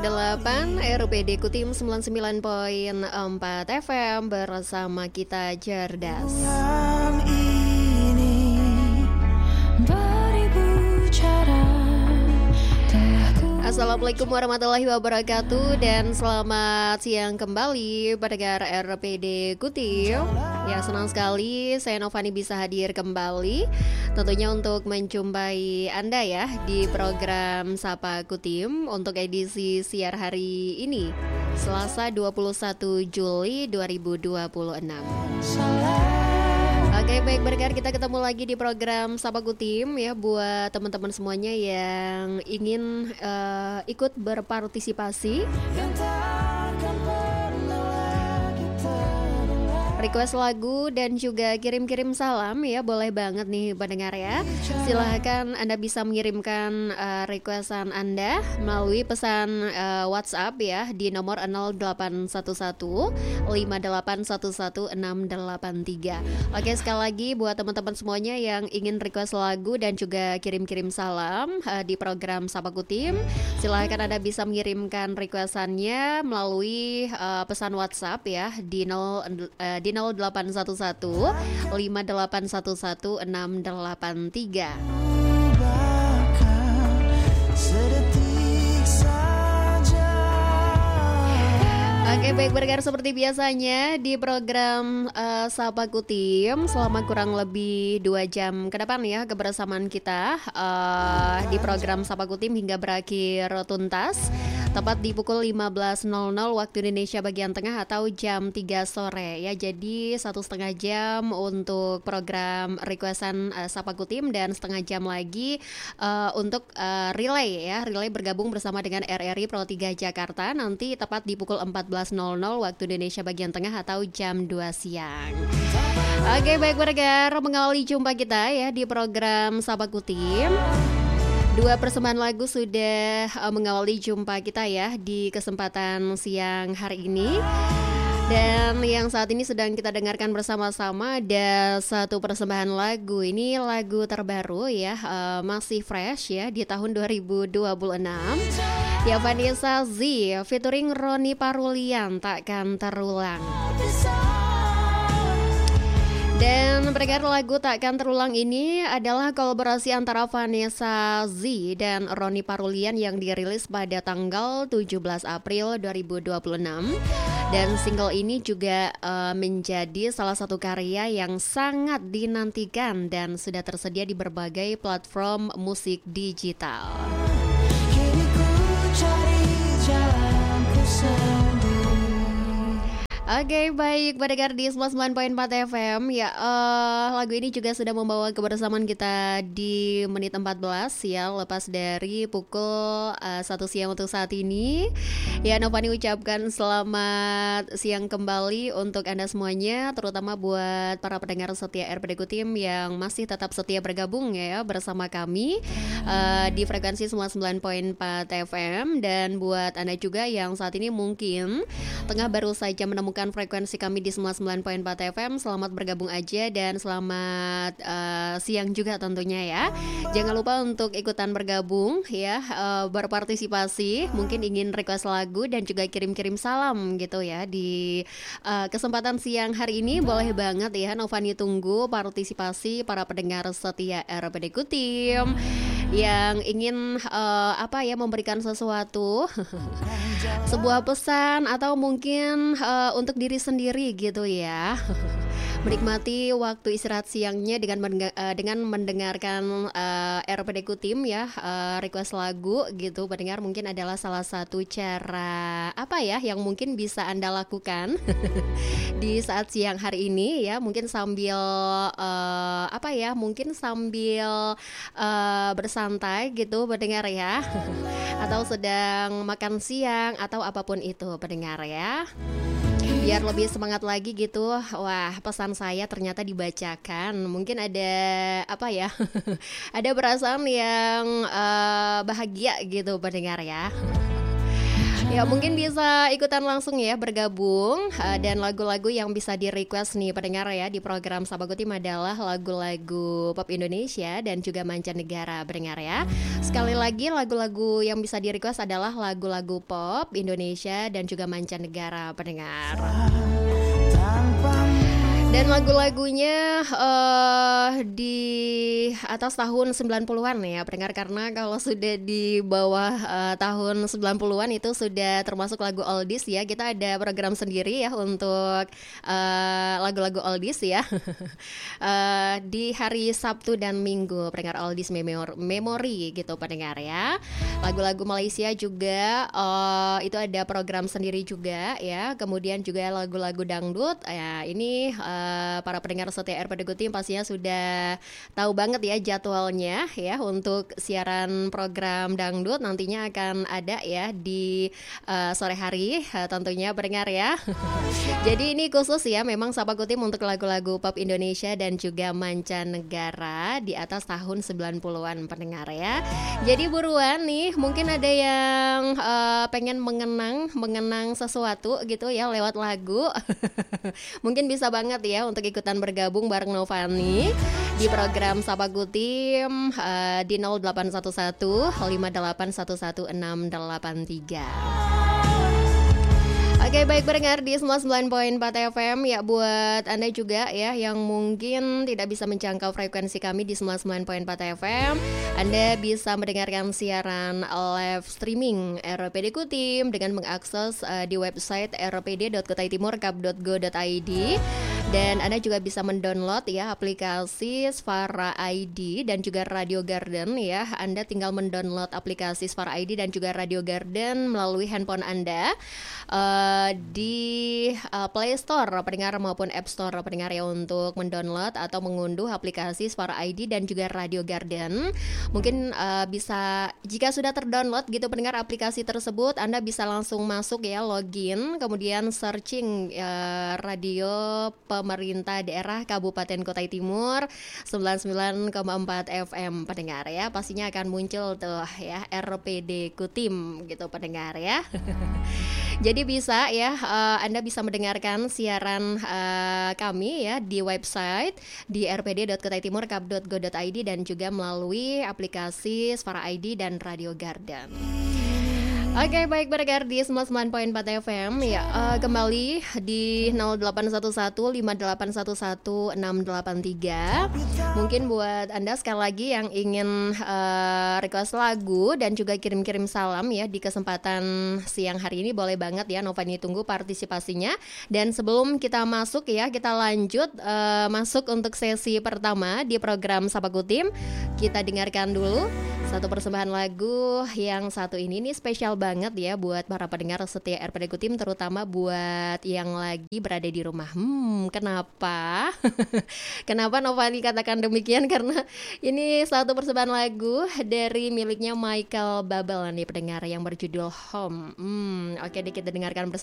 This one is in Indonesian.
104,8 RPD Kutim 99,4 FM bersama kita cerdas. Assalamualaikum warahmatullahi wabarakatuh dan selamat siang kembali pendengar RPD Kutim. Ya, senang sekali saya Novani bisa hadir kembali tentunya untuk menjumpai Anda ya di program Sapa Kutim untuk edisi siar hari ini Selasa 21 Juli 2026. Oke, baik pendengar, kita ketemu lagi di program Sapa Kutim ya buat teman-teman semuanya yang ingin ikut berpartisipasi. Request lagu dan juga kirim-kirim salam ya, boleh banget nih pendengar ya. Silahkan Anda bisa mengirimkan requestan Anda melalui pesan WhatsApp ya di nomor 0811 5811 683. Oke, sekali lagi buat teman-teman semuanya yang ingin request lagu dan juga kirim-kirim salam di program Sapa Kutim, silahkan Anda bisa mengirimkan requestannya melalui pesan WhatsApp ya di 0811 5811 683. Oke, baik pendengar, seperti biasanya di program Sapa Kutim selama kurang lebih 2 jam ke depan ya kebersamaan kita di program Sapa Kutim hingga berakhir tuntas tepat di pukul 15.00 waktu Indonesia bagian tengah atau jam 3 sore ya. Jadi 1,5 jam untuk program requestan Sapa Kutim dan setengah jam lagi untuk relay ya, relay bergabung bersama dengan RRI Pro 3 Jakarta nanti tepat di pukul 14.00 waktu Indonesia bagian tengah atau jam 2 siang. Oke, baik pendengar, mengawali jumpa kita ya di program Sapa Kutim. 2 persembahan lagu sudah mengawali jumpa kita ya di kesempatan siang hari ini. Dan yang saat ini sedang kita dengarkan bersama-sama ada 1 persembahan lagu. Ini lagu terbaru ya, masih fresh ya di tahun 2026. Ya, Vanessa Z featuring Roni Parulian, Takkan Terulang. Dan pendengar, lagu Takkan Terulang ini adalah kolaborasi antara Vanessa Z dan Roni Parulian yang dirilis pada tanggal 17 April 2026. Dan single ini juga menjadi salah satu karya yang sangat dinantikan dan sudah tersedia di berbagai platform musik digital. Oke, baik pendengar di 99.4 FM ya, lagu ini juga sudah membawa kebersamaan kita di menit 14 ya, lepas dari pukul 1 siang untuk saat ini. Ya, Novani ucapkan selamat siang kembali untuk Anda semuanya, terutama buat para pendengar setia RPD Kutim yang masih tetap setia bergabung ya bersama kami di frekuensi 99.4 FM. Dan buat Anda juga yang saat ini mungkin tengah baru saja menemukan frekuensi kami di 99.4 FM, selamat bergabung aja dan selamat siang juga tentunya ya. Jangan lupa untuk ikutan bergabung ya, berpartisipasi, mungkin ingin request lagu dan juga kirim-kirim salam gitu ya di kesempatan siang hari ini. Boleh banget ya, Novani tunggu partisipasi para pendengar setia RPD Kutim yang ingin memberikan sesuatu sebuah pesan atau mungkin untuk diri sendiri gitu ya. Menikmati waktu istirahat siangnya dengan mendengarkan RPD Kutim ya, request lagu gitu pendengar, mungkin adalah salah satu cara yang mungkin bisa Anda lakukan di saat siang hari ini ya, mungkin sambil mungkin sambil bersantai gitu pendengar ya, atau sedang makan siang atau apapun itu pendengar ya. Biar lebih semangat lagi gitu. Wah, pesan saya ternyata dibacakan. Mungkin ada ada perasaan yang bahagia gitu pendengar ya. Ya mungkin bisa ikutan langsung ya bergabung dan lagu-lagu yang bisa di request nih pendengar ya di program Sahabat Tim adalah lagu-lagu pop Indonesia dan juga mancanegara pendengar ya. Sekali lagi lagu-lagu yang bisa di request adalah lagu-lagu pop Indonesia dan juga mancanegara pendengar. Dan lagu-lagunya di atas tahun 90-an ya pendengar, karena kalau sudah di bawah tahun 90-an itu sudah termasuk lagu oldies ya. Kita ada program sendiri ya untuk lagu-lagu oldies ya. Di hari Sabtu dan Minggu pendengar oldies memory gitu pendengar ya. Lagu-lagu Malaysia juga itu ada program sendiri juga ya. Kemudian juga lagu-lagu dangdut ya, ini para pendengar setia RPD Good Team pastinya sudah tahu banget ya jadwalnya ya untuk siaran program dangdut nantinya akan ada ya di sore hari tentunya pendengar ya. Jadi ini khusus ya memang Sapa Good Team untuk lagu-lagu pop Indonesia dan juga mancanegara di atas tahun 90-an pendengar ya. Jadi buruan nih, mungkin ada yang pengen mengenang sesuatu gitu ya lewat lagu. Mungkin bisa banget ya untuk ikutan bergabung bareng Novani di program Sapa Good Team di 0811 5811 683. Oke, baik pendengar di 99.4 FM ya, buat Anda juga ya yang mungkin tidak bisa menjangkau frekuensi kami di 99.4 FM, Anda bisa mendengarkan siaran live streaming RPD Good Team dengan mengakses di website rpd.kotaitimur.go.id. Dan Anda juga bisa mendownload ya aplikasi Sfara ID dan juga Radio Garden ya. Anda tinggal mendownload aplikasi Sfara ID dan juga Radio Garden melalui handphone Anda di Play Store pendengar maupun App Store pendengar ya, untuk mendownload atau mengunduh aplikasi Sfara ID dan juga Radio Garden. Mungkin bisa, jika sudah terdownload gitu pendengar aplikasi tersebut, Anda bisa langsung masuk ya, login, kemudian searching radio pemerintah daerah Kabupaten Kutai Timur 99,4 FM pendengar ya. Pastinya akan muncul tuh ya RPD Good Team gitu pendengar ya. Jadi bisa ya Anda bisa mendengarkan siaran kami ya di website di rpd.kotaitimur.go.id dan juga melalui aplikasi Sfara ID dan Radio Garden. Oke, baik pendengar di 99.4 FM ya, kembali di 0811 5811 683. Mungkin buat Anda sekali lagi yang ingin request lagu dan juga kirim-kirim salam ya di kesempatan siang hari ini, boleh banget ya, Novani tunggu partisipasinya. Dan sebelum kita masuk ya, kita lanjut masuk untuk sesi pertama di program Sapa Good Team. Kita dengarkan dulu satu persembahan lagu yang satu ini spesial banget ya buat para pendengar setia RPD Good Team, terutama buat yang lagi berada di rumah. Kenapa? Kenapa Novani katakan demikian? Karena ini satu persembahan lagu dari miliknya Michael Bublé nih pendengar yang berjudul Home. Oke, kita dengarkan bersama.